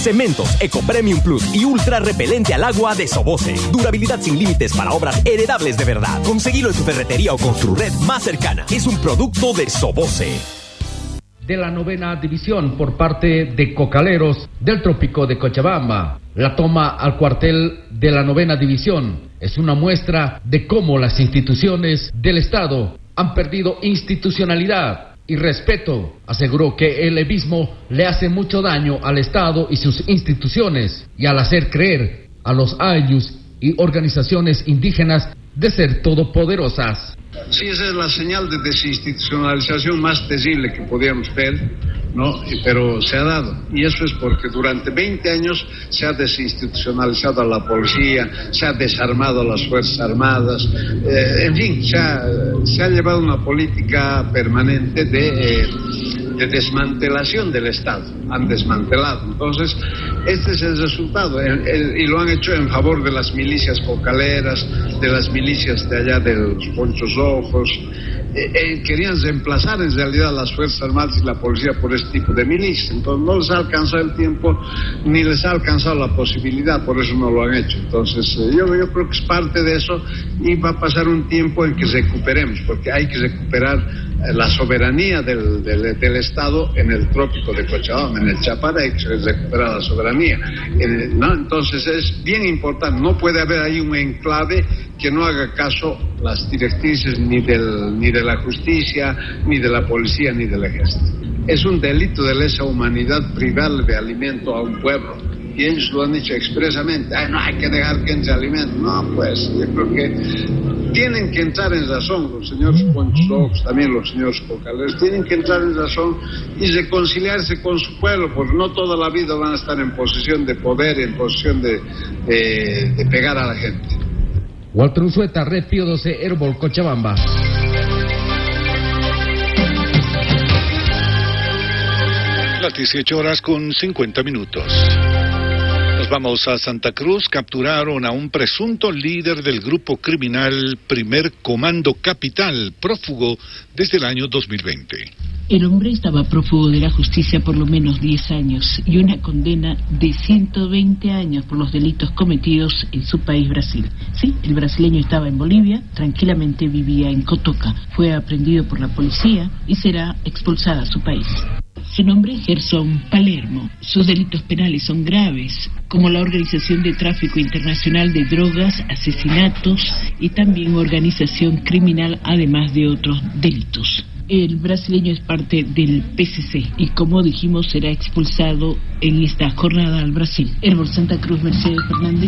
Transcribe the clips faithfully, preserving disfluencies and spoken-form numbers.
Cementos Eco Premium Plus y ultra repelente al agua de Soboce. Durabilidad sin límites para obras heredables de verdad. Conseguilo en tu ferretería o Construred más cercana. Es un producto de Soboce. De la novena división por parte de Cocaleros del Trópico de Cochabamba. La toma al cuartel de la novena división es una muestra de cómo las instituciones del Estado han perdido institucionalidad y respeto. Aseguró que el levismo le hace mucho daño al Estado y sus instituciones, y al hacer creer a los ayllus y organizaciones indígenas de ser todopoderosas. Sí, esa es la señal de desinstitucionalización más terrible que podíamos ver, ¿no? Pero se ha dado, y eso es porque durante veinte años se ha desinstitucionalizado a la policía, se ha desarmado a las Fuerzas Armadas, eh, en fin, se ha, se ha llevado una política permanente de, eh, de desmantelación del Estado, han desmantelado. Entonces, este es el resultado, el, el, y lo han hecho en favor de las milicias cocaleras, de las milicias de allá de los Ponchos Ojos. Eh, eh, querían reemplazar en realidad a las Fuerzas Armadas y la policía por este tipo de milicias. Entonces no les ha alcanzado el tiempo ni les ha alcanzado la posibilidad, por eso no lo han hecho. Entonces eh, yo, yo creo que es parte de eso, y va a pasar un tiempo en que recuperemos, porque hay que recuperar eh, la soberanía del, del, del Estado en el Trópico de Cochabamba, en el Chapare hay que recuperar la soberanía. Eh, ¿no? Entonces es bien importante, no puede haber ahí un enclave que no haga caso las directrices ni del ni de la justicia, ni de la policía, ni del ejército. Es un delito de lesa humanidad privarle de alimento a un pueblo, y ellos lo han dicho expresamente. Ay, no hay que dejar que entre alimento. No, pues yo creo que tienen que entrar en razón los señores Ponchos Ojos, también los señores Cocaleros, tienen que entrar en razón y reconciliarse con su pueblo, porque no toda la vida van a estar en posición de poder, en posición de, de, de pegar a la gente. Walter Unzueta, Red Pío doce, Herbol, Cochabamba. Las dieciocho horas con cincuenta minutos. Nos vamos a Santa Cruz. Capturaron a un presunto líder del grupo criminal Primer Comando Capital, prófugo desde el año dos mil veinte. El hombre estaba prófugo de la justicia por lo menos diez años y una condena de ciento veinte años por los delitos cometidos en su país, Brasil. Sí, el brasileño estaba en Bolivia, tranquilamente vivía en Cotoca. Fue aprehendido por la policía y será expulsado a su país. Su nombre es Gerson Palermo. Sus delitos penales son graves, como la organización de tráfico internacional de drogas, asesinatos y también organización criminal, además de otros delitos. El brasileño es parte del P C C y, como dijimos, será expulsado en esta jornada al Brasil. Herbol, Santa Cruz, Mercedes Fernández.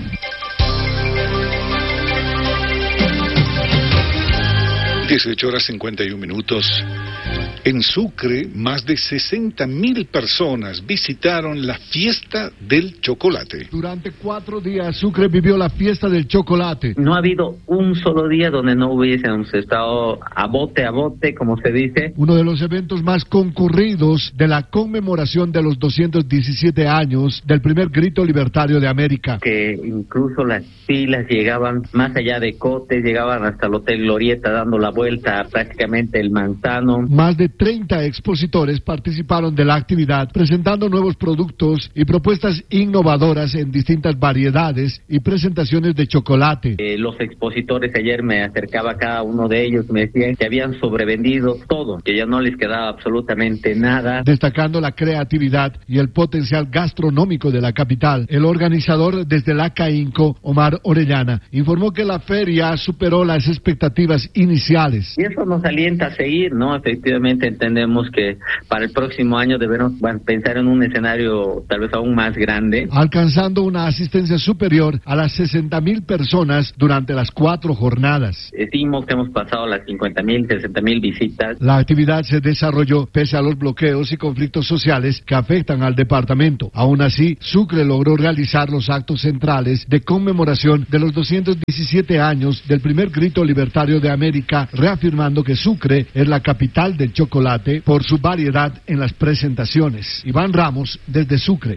dieciocho horas cincuenta y un minutos. En Sucre, más de sesenta mil personas visitaron la fiesta del chocolate. Durante cuatro días, Sucre vivió la fiesta del chocolate. No ha habido un solo día donde no hubiésemos estado a bote a bote, como se dice. Uno de los eventos más concurridos de la conmemoración de los doscientos diecisiete años del primer grito libertario de América. Que incluso las filas llegaban más allá de Cotes, llegaban hasta el Hotel Glorieta, dando la vuelta a prácticamente el Manzano. Más de treinta expositores participaron de la actividad, presentando nuevos productos y propuestas innovadoras en distintas variedades y presentaciones de chocolate. Eh, los expositores, ayer me acercaba a cada uno de ellos, me decían que habían sobrevendido todo, que ya no les quedaba absolutamente nada. Destacando la creatividad y el potencial gastronómico de la capital, el organizador desde la CAINCO, Omar Orellana, informó que la feria superó las expectativas iniciales. Y eso nos alienta a seguir, ¿no? Efectivamente entendemos que para el próximo año debemos bueno, pensar en un escenario tal vez aún más grande. Alcanzando una asistencia superior a las sesenta mil personas durante las cuatro jornadas. Decimos que hemos pasado las cincuenta mil, sesenta mil visitas. La actividad se desarrolló pese a los bloqueos y conflictos sociales que afectan al departamento. Aún así, Sucre logró realizar los actos centrales de conmemoración de los doscientos diecisiete años del primer grito libertario de América, reafirmando que Sucre es la capital del chocolate por su variedad en las presentaciones. Iván Ramos, desde Sucre.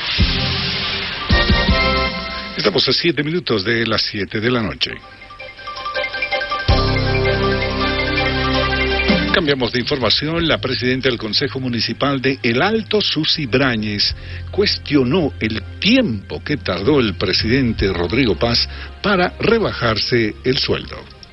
Estamos a siete minutos de las siete de la noche. Cambiamos de información. La presidenta del Consejo Municipal de El Alto, Susi Brañez, cuestionó el tiempo que tardó el presidente Rodrigo Paz para rebajarse el sueldo.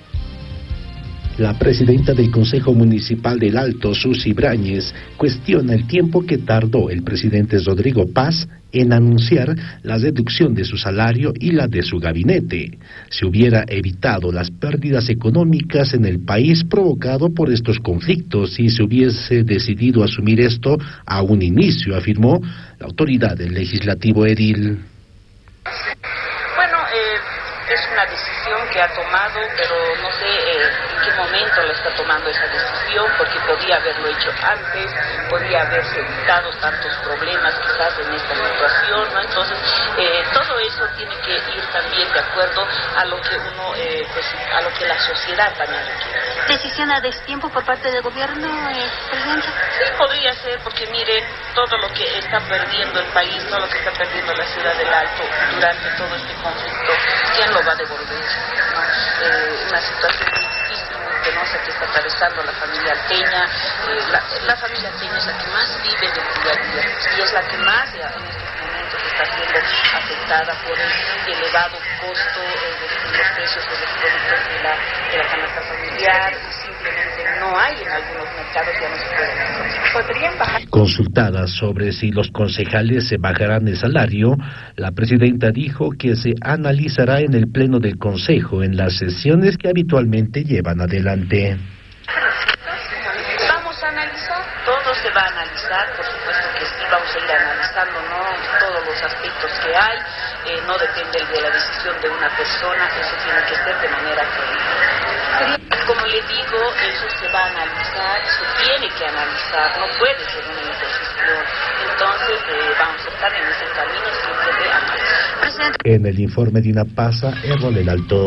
La presidenta del Consejo Municipal del Alto, Susi Brañez, cuestiona el tiempo que tardó el presidente Rodrigo Paz en anunciar la reducción de su salario y la de su gabinete. Se hubiera evitado las pérdidas económicas en el país provocado por estos conflictos si se hubiese decidido asumir esto a un inicio, afirmó la autoridad del legislativo edil. Bueno, eh, es una decisión que ha tomado, pero no sé eh, en qué momento la está tomando esa decisión, porque podía haberlo hecho antes, podía haberse evitado tantos problemas quizás en esta situación, ¿no? Entonces, eh, todo eso tiene que ir también de acuerdo a lo que uno, eh, pues, a lo que la sociedad también requiere. ¿Decisión a destiempo por parte del gobierno, eh, presidente? Sí, podría ser, porque miren, todo lo que está perdiendo el país, todo lo que está perdiendo la ciudad del Alto durante todo este conflicto, ¿quién lo va a devolver? ¿No? Eh, una situación muy difícil, muy penosa que está atravesando la familia alteña. Eh, la, la familia alteña es la que más vive del día a día y es la que más en estos momentos está siendo afectada por el elevado costo eh, de, de los precios de los productos de la, de la canasta familiar. Simplemente no hay en algunos mercados, ya no se pueden encontrar. ¿Podrían bajar? Consultada sobre si los concejales se bajarán el salario, la presidenta dijo que se analizará en el pleno del consejo en las sesiones que habitualmente llevan adelante. Vamos a analizar, todo se va a analizar, por supuesto que sí, vamos a ir analizando, ¿no?, todos los aspectos que hay, eh, no depende de la decisión de una persona, eso tiene que ser de manera coherente. Como le digo, eso se va a analizar, se tiene que analizar, no puede ser una imposición. Entonces, eh, vamos a estar en ese camino siempre de análisis. En el informe de INAPASA, Errol El Alto.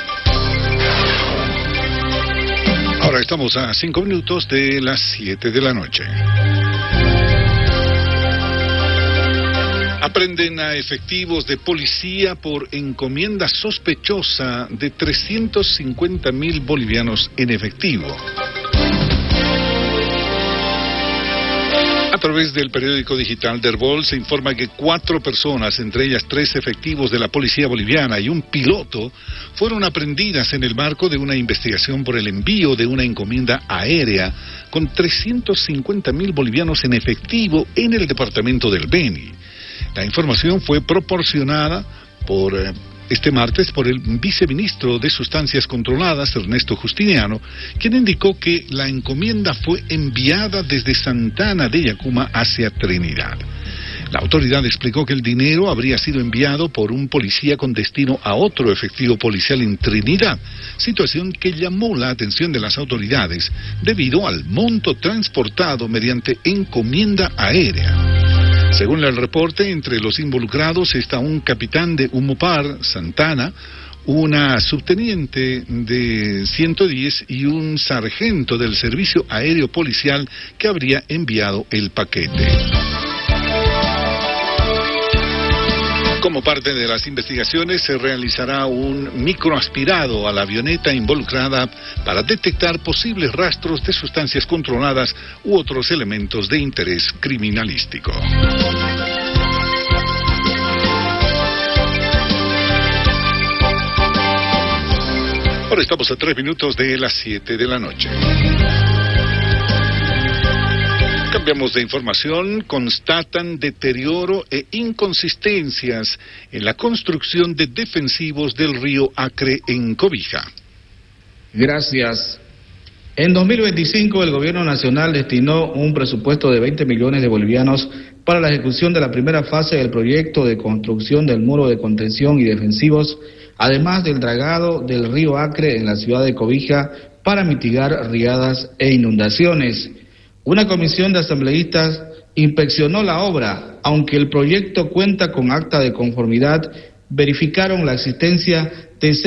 Ahora estamos a cinco minutos de las siete de la noche. Aprenden a efectivos de policía por encomienda sospechosa de trescientos cincuenta mil bolivianos en efectivo. A través del periódico digital Derbol se informa que cuatro personas, entre ellas tres efectivos de la policía boliviana y un piloto, fueron aprehendidas en el marco de una investigación por el envío de una encomienda aérea con trescientos cincuenta mil bolivianos en efectivo en el departamento del Beni. La información fue proporcionada por eh, este martes por el viceministro de Sustancias Controladas, Ernesto Justiniano, quien indicó que la encomienda fue enviada desde Santana de Yacuma hacia Trinidad. La autoridad explicó que el dinero habría sido enviado por un policía con destino a otro efectivo policial en Trinidad, situación que llamó la atención de las autoridades debido al monto transportado mediante encomienda aérea. Según el reporte, entre los involucrados está un capitán de Humopar, Santana, una subteniente de ciento diez y un sargento del Servicio Aéreo Policial que habría enviado el paquete. Como parte de las investigaciones, se realizará un microaspirado a la avioneta involucrada para detectar posibles rastros de sustancias controladas u otros elementos de interés criminalístico. Ahora estamos a tres minutos de las siete de la noche. Cambiamos de información. Constatan deterioro e inconsistencias en la construcción de defensivos del río Acre en Cobija. Gracias. En dos mil veinticinco el gobierno nacional destinó un presupuesto de veinte millones de bolivianos para la ejecución de la primera fase del proyecto de construcción del muro de contención y defensivos, además del dragado del río Acre en la ciudad de Cobija para mitigar riadas e inundaciones. Una comisión de asambleístas inspeccionó la obra, aunque el proyecto cuenta con acta de conformidad, verificaron la existencia de